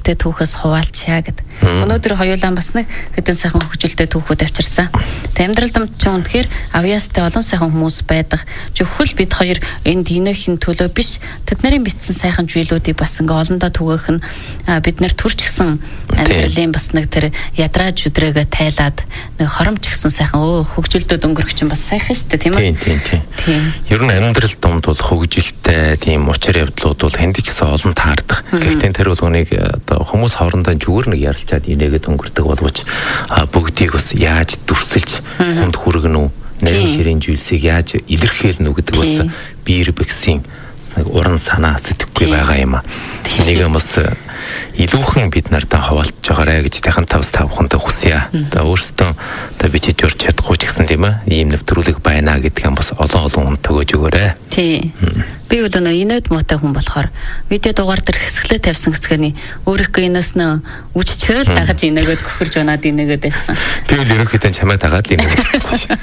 хөгжилтэй түүхээс хуваалчаа гэд. Өнөөдөр хоёулаа бас нэг хэдэн сайхан хөгжилтэй түүхүүд авчирсан. Амьдралд ч үнэхээр авьяастай олон сайхан хүмүүс байдаг. Зөвхөн бид хоёр энд инээхийн төлөө биш, тэд нарын бичсэн сайхан зүйлүүдийг бас ингээ олондоо түгээх нь бид нар төрч гисэн амьдралын бас нэг тэр ядрааж өдрөөгөө тайлаад нэг хоромч гисэн сайхан хөгжилтөд өнгөрөх чинь бас сайхан шүү дээ, тийм үү? Тийм. Ер нь амьдрал дунд бол хөгжилтэй тийм учир явдлууд бол хэнд ч гэсэн олон таардаг. Гэхдээ тэр бол үнийг одоо хүмүүс хоорондоо зүгээр нэг ярилцаад инээгээд өнгөрдөг боловч бүгдийг бас яаж дүрсэлж хүнд хүргэнэ үү? Нарийн ширийн зүйлсийг яаж илэрхийлнэ үү гэдэг бас биер бэксийн нэг уран санаа сэтгэхгүй байгаа юм а. Нэг юм бас илүүхэн бид нартай хаваалж байгаарэ гэж тайхан тавхантай хүсье. Одоо өөрсдөө одоо бичиж урьж чадахгүй ч гэсэн тийм ээ ийм нэвтрүүлэг байна гэдэг юм бас олон хүн төгөөж өгөөрэй. Тий. Би бол инээд муутай хүн болохоор видео дугаар дээр хэсгэлээ тавьсан хэсгэний өөрийнхөө инээс нь үжичгээл дагаж инээгээд гөхөрж унаад инээгээд байсан. Би бол ерөнхийдөө чамаа дагаад л инээгээд.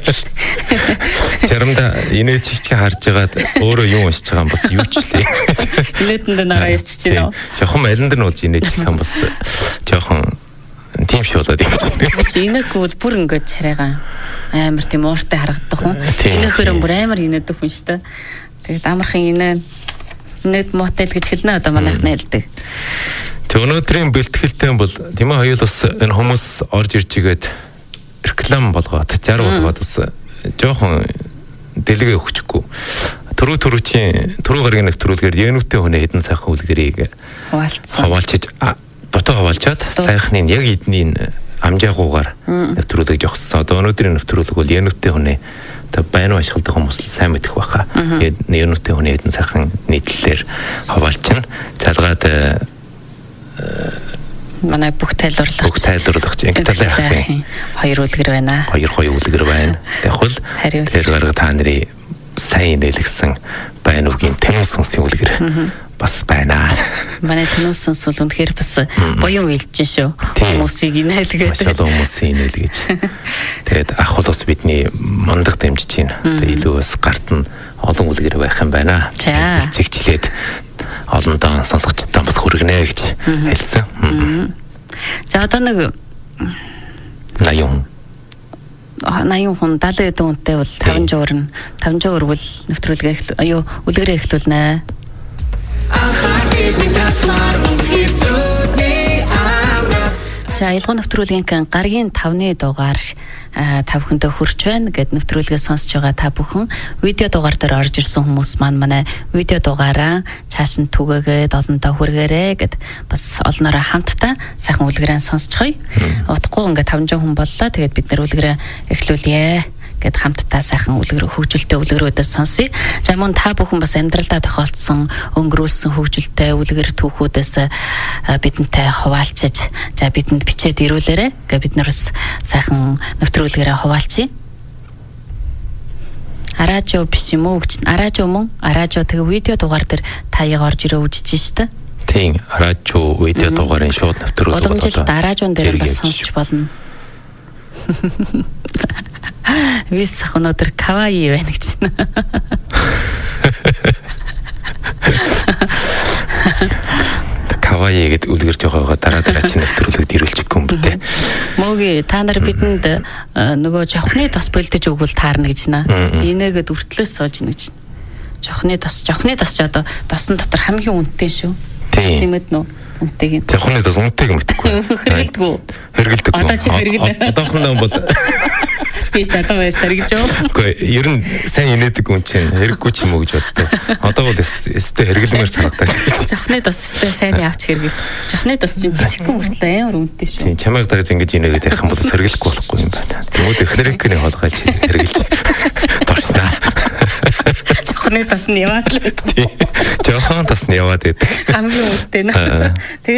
Заримдаа инээд чи харж байгаад өөрөө юу уншиж байгаа юм бас юу ч лээ. Инээдэнд нараа явчих чинь үү? Жохон алинд нь болж инээж их юм бас жохон тийм ш болоод юм чинь. Инээхгүй бол бүр ингээд царайгаа амар тийм ууртай харагддаг хүн. Инээхээр бүр амар инээдэг хүн шүү дээ. Тэгээд амархан инээд мотел гэж хэлнэ одоо манайх нэлдэг. Тэг өнөөдрийн бэлтгэлтэй бол тийм ээ хоёул бас энэ хүмүүс орж ирж игээд реклам болгоод 60 болгоод бас жоохон дэлгээ өгчихгүй. Түрүү гаргийн нэвтрүүлгээр Янүтэй хүнээ хэдэн сайхан үлгэрийг хаваалчиж дутуу хаваалчаад сайхныг яг эдний амжаагуугаар нэвтрүүлэг жогссон. Одоо өнөөдрийн нэвтрүүлэг бол Янүтэй хүнээ та байна ашигладаг хүмүүс л сайн мэдэх байхаа. Янүтэй хүнээ хэдэн сайхан нийтлэлээр хаваалчна. Залгаад манай бүх тайлбарлах чинь ингэ талын хоёр үлгэр байна. Хоёр үлгэр байна. Тэгвэл тэр гарга та нарын сайн нэлгсэн байна үгийн тэнүүс сүнсийн үлгэр бас байна. Манай тэнүүс сүнс бол үнэхээр бас буян уйлж шүү. Хүмүүсийг инээлгээд. Машаал хүмүүсийн инээлгэж. Тэгээд ах бол бас бидний мундаг дэмжиж байна. Тэгээд илүү бас гарт нь олон үлгэр байх юм байна. Зэгчлээд олондоо сонсогчдод бас хүргэнэ гэж хэлсэн. За одоо нэг 80 хүн 70 хүнтэй бол 500 өргөл нэвтрүүлгээ үлгэрээ эхлүүлнэ. За аялал нэвтрүүлгийн гаргийн 5-ны дугаар тав хүнтэй хүрч байна гэд нэвтрүүлгээ сонсож байгаа та бүхэн видео дугаар дээр орж ирсэн хүмүүс манай видео дугаараа цааш нь түгээгээд олонтоо хүргээрэй гэд бас олноороо хамтдаа сайхан үлгэрээ сонсцгоё. Утгагүй ингээд 500 хүн боллоо. Тэгээд бид нэр үлгэрээ эхлүүлье гэд хамтдаа сайхан хөгжилтэй үлгэрүүдээс сонсъё. За мөн та бүхэн бас амьдралдаа тохиолдсон өнгөрүүлсэн хөгжилтэй үлгэр түүхүүдээс бидэнтэй хуваалцаж за бидэнд бичээд ирүүлээрэй. Гэвь бид нар бас сайхан нэвтрүүлгээрээ хуваалцъя. Аражо биш юм уу гэж. Аражо мөн. Аражо тэгээ видео дугаар дээр таяг орж ирээ үжиж штэ. Тийм. Аражо видео дугаарын шууд нэвтрүүлэг болоо. Боломжтой аражон дээр бас сонсч болно. Вис өнөөдөр каваи байна гэж байна. Каваи гэд үлгэрж байгаагаа дараа чинь нэвтрүүлэгт ирүүлчихгүй юм бэ. Мөгийн та нар бидэнд нөгөө жохны тос бэлдэж өгвөл таарна гэж наа. Инээгээд үртлөөс сууж гэнэ гэж. Жохны тос ч одоо тосон дотор хамгийн үнэтэй шүү. Чимэд нөө үнэтэйг. Жохны тос үнэтэйг мэдхгүй. Хэргэлдэг. Одоо чи хэргэлдэг. Одоохон бол би чадсан байсаар гэж юу? Үгүй ер нь сайн инээдэг хүн чинь хэрэггүй ч юм уу гэж боддог. Одоо бол өстэй хэрэглэмээр санагдаад. Жохны тостой сайн явж хэрэгэг. Жохны тос чинь жижигхэн хүртэл амар үнэтэй шүү. Тийм чамайг дагаж ингэж инээгээд явах юм бол сэргэлэхгүй болохгүй юм байна. Тэгмүүд эхнэрийнхний хоолгойч хэрэгэлж дурснаа. Жохны тос нь яваад л байдаг. Жохон тос нь яваад байдаг. Хамгийн үнэтэй нэ.